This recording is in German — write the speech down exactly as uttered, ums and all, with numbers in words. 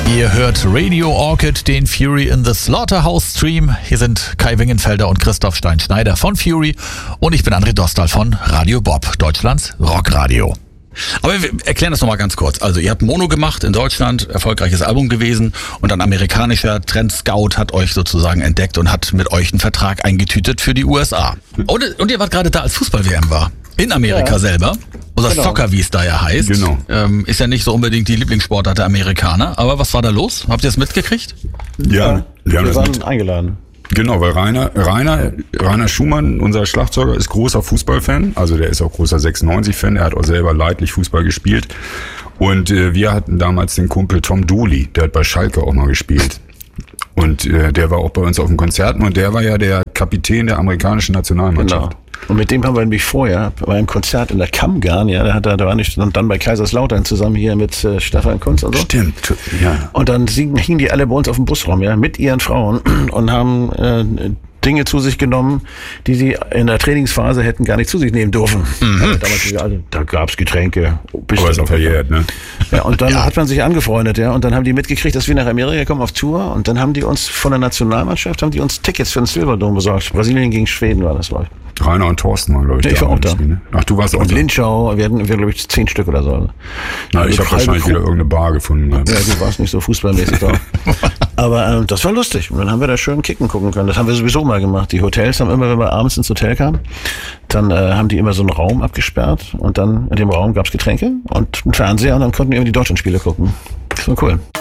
Ihr hört Radio Orchid, den Fury in the Slaughterhouse Stream. Hier sind Kai Wingenfelder und Christoph Stein-Schneider von Fury und ich bin André Dostal von Radio Bob, Deutschlands Rockradio. Aber wir erklären das nochmal ganz kurz. Also ihr habt Mono gemacht in Deutschland, erfolgreiches Album gewesen und ein amerikanischer Trend-Scout hat euch sozusagen entdeckt und hat mit euch einen Vertrag eingetütet für die U S A. Und, und ihr wart gerade da, als Fußball-W M war. In Amerika ja. selber. Oder genau. Soccer, wie es da ja heißt. Genau. Ähm, ist ja nicht so unbedingt die Lieblingssportart der Amerikaner. Aber was war da los? Habt ihr das mitgekriegt? Ja, ja wir haben wir das waren mit. eingeladen. Genau, weil Rainer, Rainer, Rainer Schumann, unser Schlagzeuger, ist großer Fußballfan. Also der ist auch großer sechsundneunzig-Fan. Er hat auch selber leidlich Fußball gespielt. Und äh, wir hatten damals den Kumpel Tom Dooley, der hat bei Schalke auch mal gespielt. Und äh, der war auch bei uns auf den Konzerten und der war ja der Kapitän der amerikanischen Nationalmannschaft. Genau. Und mit dem haben wir nämlich vorher bei einem Konzert in der Kammgarn, ja, da hat er, da war nicht, und dann bei Kaiserslautern zusammen hier mit äh, Stefan Kunz und so. Stimmt, ja. Und dann hingen die alle bei uns auf dem Busraum, ja, mit ihren Frauen und haben äh, Dinge zu sich genommen, die sie in der Trainingsphase hätten gar nicht zu sich nehmen dürfen. Mhm. Also damals, also, da gab's Getränke. Aber ist auch verjährt, ne? Ja, und dann ja. hat man sich angefreundet, ja, und dann haben die mitgekriegt, dass wir nach Amerika kommen auf Tour und dann haben die uns von der Nationalmannschaft, haben die uns Tickets für den Silverdome besorgt. Brasilien gegen Schweden war das, glaube ich. Rainer und Thorsten waren, glaube ich, ja, ich war auch da. Spiel, ne? Ach, du warst auch und da. Und Linschau, wir hatten, wir glaube ich, zehn Stück oder so. Na, ich habe wahrscheinlich wieder irgendeine Bar gefunden. Ja, du warst nicht so fußballmäßig da. Aber ähm, das war lustig. Und dann haben wir da schön kicken gucken können. Das haben wir sowieso mal gemacht. Die Hotels haben immer, wenn wir abends ins Hotel kamen, dann äh, haben die immer so einen Raum abgesperrt und dann in dem Raum gab's Getränke und einen Fernseher und dann konnten wir immer die Deutschlandspiele gucken. Das war cool.